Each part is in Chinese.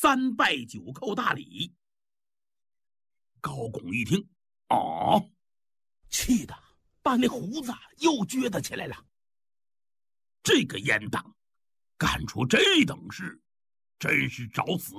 3拜9叩大礼。高拱一听，气得把那胡子又撅得起来了。这个阉党干出这等事，真是找死。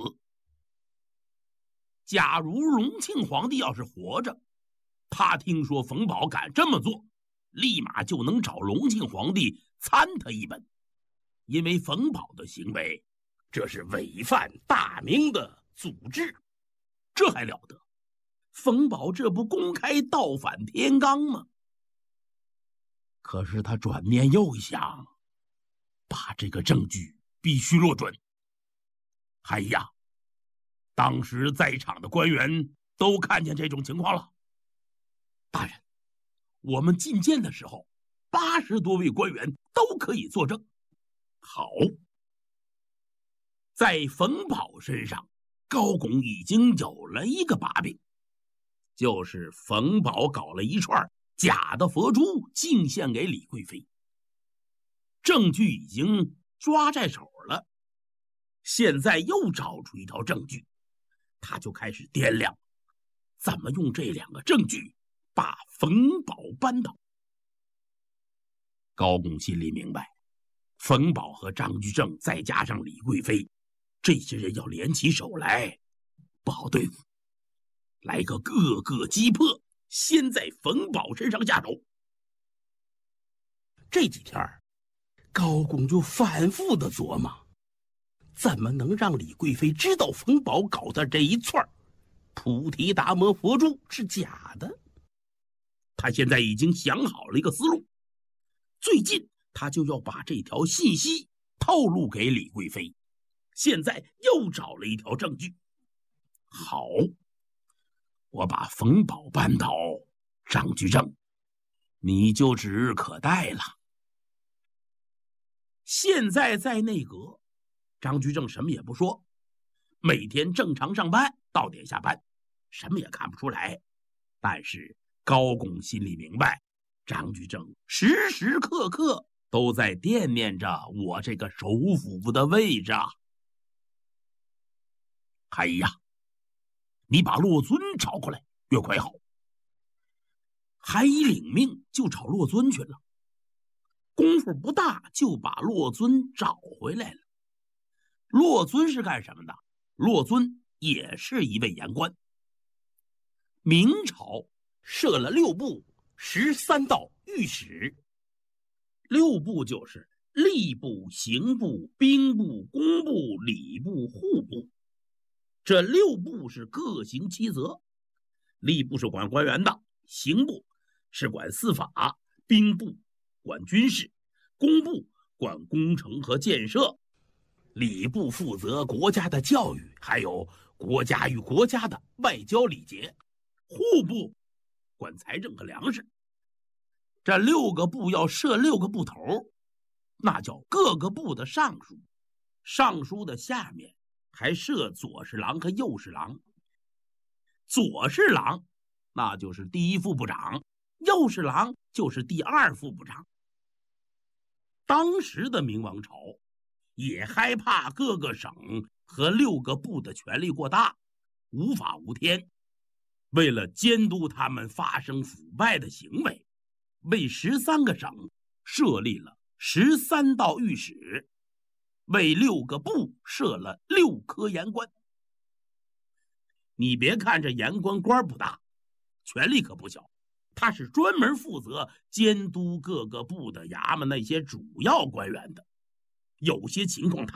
假如隆庆皇帝要是活着，他听说冯保敢这么做，立马就能找隆庆皇帝参他一本，因为冯保的行为，这是违反大明的祖制，这还了得？冯保这不公开倒反天罡吗？可是他转念又想，把这个证据必须落准。哎呀，当时在场的官员都看见这种情况了。大人，我们觐见的时候，80多位官员都可以作证。好，在冯保身上，高拱已经有了一个把柄，就是冯保搞了一串假的佛珠进献给李贵妃，证据已经抓在手了。现在又找出一条证据，他就开始掂量怎么用这2个证据把冯保扳倒。高拱心里明白，冯保和张居正再加上李贵妃，这些人要联起手来，不好对付。来个各个击破，先在冯保身上下手。这几天，高拱就反复的琢磨，怎么能让李贵妃知道冯保搞的这一串菩提达摩佛珠是假的。他现在已经想好了一个思路，最近他就要把这条信息透露给李贵妃。现在又找了一条证据。好，我把冯保扳倒，张居正，你就指日可待了。现在在内阁，张居正什么也不说，每天正常上班，到点下班，什么也看不出来。但是高拱心里明白，张居正时时刻刻都在惦念着我这个首辅的位置啊。哎呀，你把骆尊找过来，越快好。还一领命就找骆尊去了，功夫不大就把骆尊找回来了。骆尊是干什么的？骆尊也是一位言官。明朝设了6部13道御史，6部就是吏部、刑部、兵部、工部、礼部、户部。这6部是各行其责，吏部是管官员的，刑部是管司法，兵部管军事，工部管工程和建设，礼部负责国家的教育，还有国家与国家的外交礼节，户部管财政和粮食。这6个部要设6个部头，那叫各个部的尚书，尚书的下面还设左侍郎和右侍郎。左侍郎那就是第1副部长，右侍郎就是第2副部长。当时的明王朝也害怕各个省和6个部的权力过大，无法无天。为了监督他们发生腐败的行为，为13个省设立了13道御史，为6个部设了6科言官。你别看这言官官不大，权力可不小，他是专门负责监督各个部的衙门那些主要官员的。有些情况他